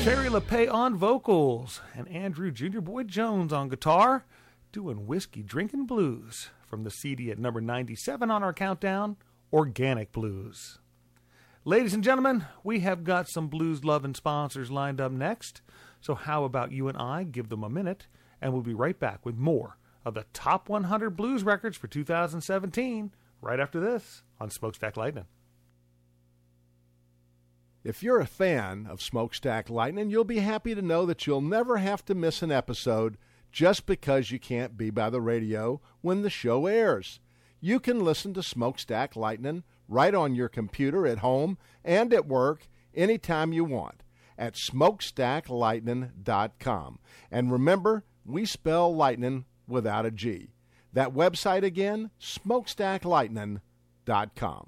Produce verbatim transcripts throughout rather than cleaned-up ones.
Terry LePay on vocals, and Andrew Junior Boy Jones on guitar, doing Whiskey Drinkin' Blues from the C D at number ninety-seven on our countdown, Organic Blues. Ladies and gentlemen, we have got some blues-loving sponsors lined up next, so how about you and I give them a minute, and we'll be right back with more of the top one hundred blues records for two thousand seventeen, right after this on Smokestack Lightning. If you're a fan of Smokestack Lightning, you'll be happy to know that you'll never have to miss an episode just because you can't be by the radio when the show airs. You can listen to Smokestack Lightning right on your computer at home and at work anytime you want at smokestack lightning dot com. And remember, we spell lightning without a G. That website again, smokestack lightning dot com.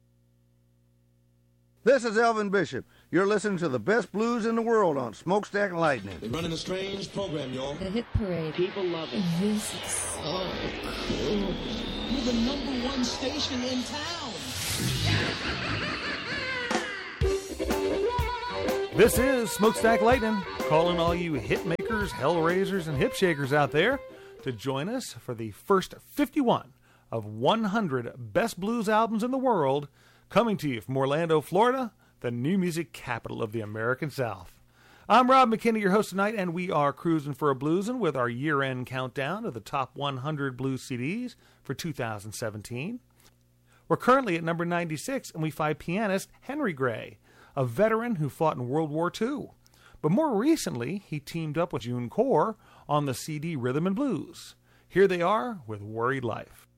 This is Elvin Bishop. You're listening to the best blues in the world on Smokestack Lightning. They're running a strange program, y'all. The Hit Parade. People love it. This is so cool. You're the number one station in town. This is Smokestack Lightning, calling all you hit makers, hell raisers, and hip shakers out there to join us for the first fifty-one of one hundred best blues albums in the world, coming to you from Orlando, Florida, the new music capital of the American South. I'm Rob McKinney, your host tonight, and we are cruising for a bluesin' with our year-end countdown of the top one hundred blues C Ds for two thousand seventeen. We're currently at number ninety-six, and we find pianist Henry Gray, a veteran who fought in World War Two. But more recently, he teamed up with June Corr on the C D Rhythm and Blues. Here they are with Worried Life.